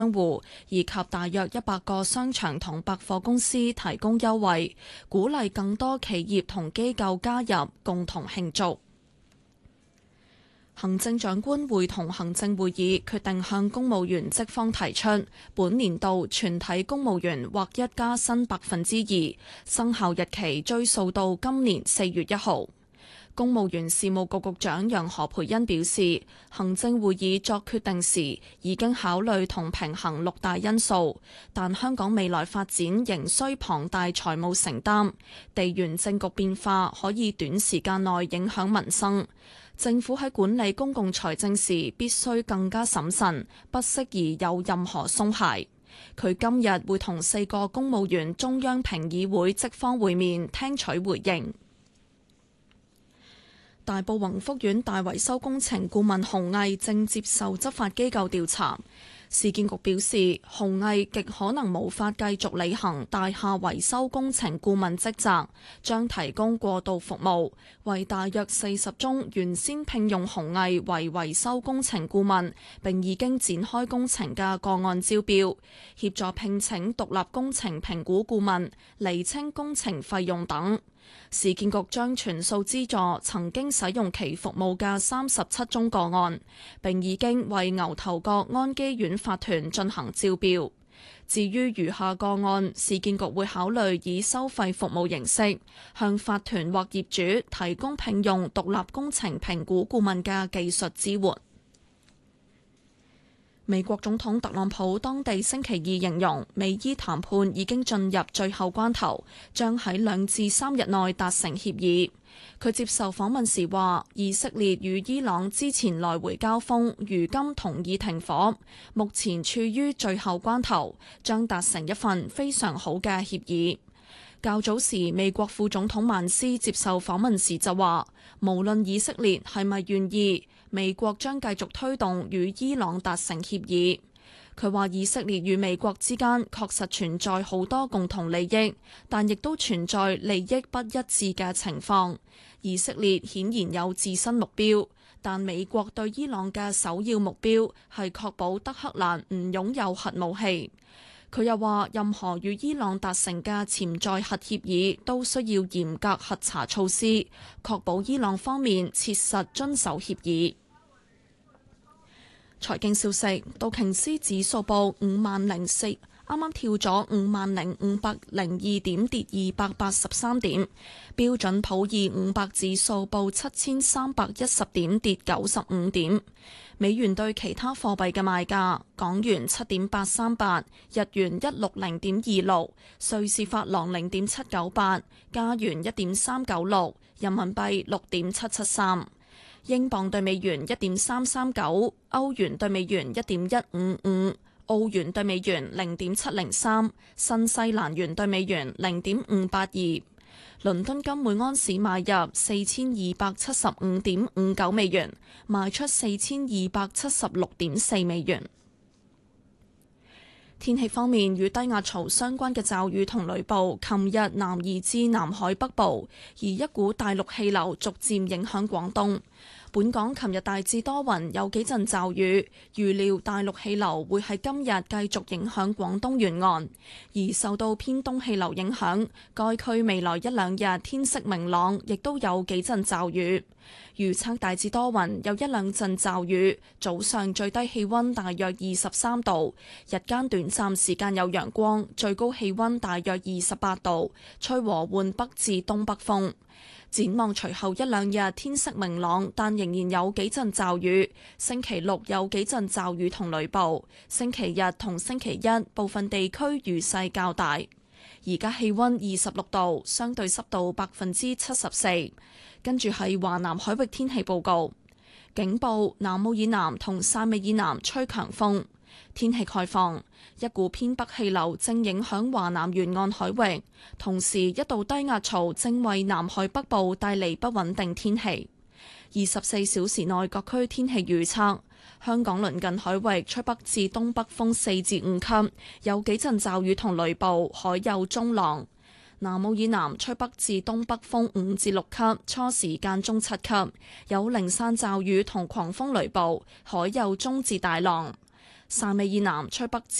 商戶以及大約100個商場同百貨公司提供優惠，鼓勵更多企業同機構加入，共同慶祝。行政長官會同行政會議決定向公務員職方提出，本年度全體公務員劃一加薪2%，生效日期追溯到今年4月1號。公務員事務局局長楊何蓓茵表示，行政會議作決定時已經考慮同平衡6大因素，但香港未來發展仍需龐大財務承擔，地緣政局變化可以短時間內影響民生。政府喺管理公共財政時必須更加審慎，不適宜有任何鬆懈。佢今日會同4個公務員中央評議會職方會面，聽取回應。大埔宏福苑大維修工程顧問洪毅正接受執法機構調查。市建局表示，洪毅極可能無法繼續履行大廈維修工程顧問職責，將提供過渡服務，為大約40宗原先聘用洪毅為維修工程顧問並已經展開工程嘅個案招標，協助聘請獨立工程評估顧問，釐清工程費用等。市建局將全數資助曾經使用其服務嘅37宗個案，並已經為牛頭角安基苑法團進行招標。至於餘下個案，市建局會考慮以收費服務形式，向法團或業主提供聘用獨立工程評估顧問嘅技術支援。美國總統特朗普當地星期二形容美伊談判已經進入最後關頭，將喺2至3日內達成協議。佢接受訪問時話，以色列與伊朗之前來回交鋒，如今同意停火，目前處於最後關頭，將達成一份非常好嘅協議。較早時，美國副總統曼斯接受訪問時就話，無論以色列係咪願意，美國將繼續推動與伊朗達成協議。佢話以色列與美國之間確實存在好多共同利益，但亦都存在利益不一致嘅情況。以色列顯然有自身目標，但美國對伊朗嘅首要目標係確保德黑蘭唔擁有核武器。佢又話，任何與伊朗達成嘅潛在核協議都需要嚴格核查措施，確保伊朗方面切實遵守協議。財經消息，道瓊斯指數報5004，啱啱跳咗50,502點，跌283點。標準普爾500指數報7310點，跌95點。美元對其他貨幣嘅賣價：港元7.838，日元160.26，瑞士法郎0.798，加元1.396，人民幣6.773。英鎊對美元1.339，歐元對美元1.155，澳元對美元0.703，新西蘭元對美元0.582。倫敦金每安士買入4275.59美元，賣出4276.4美元。天氣方面，與低壓槽相關嘅驟雨同雷暴，琴日南移至南海北部，而一股大陸氣流逐漸影響廣東。本港琴日大致多雲，有幾陣驟雨，預料大陸氣流會喺今日繼續影響廣東沿岸，而受到偏東氣流影響，該區未來1-2日天色明朗，亦都有幾陣驟雨。預測大致多雲，有1-2陣驟雨，早上最低氣溫大約23度，日間短暫時間有陽光，最高氣溫大約28度，吹和緩北至東北風。展望隨後1-2日天色明朗，但仍然有幾陣驟雨。星期六有幾陣驟雨同雷暴，星期日同星期一部分地區雨勢較大。而家氣溫26度，相對濕度74%。跟住係華南海域天氣報告，警報：南澳以南同汕尾以南吹強風。天氣概況，一股偏北氣流正影響華南沿岸海域，同時一道低壓槽正為南海北部帶嚟不穩定天氣。24小時內各區天氣預測：香港鄰近海域吹北至東北風4至5級，有幾陣驟雨同雷暴，海有中浪。南澳以南吹北至東北風5至6級，初時間中7級，有零散驟雨同狂風雷暴，海有中至大浪。 汕尾以南吹北至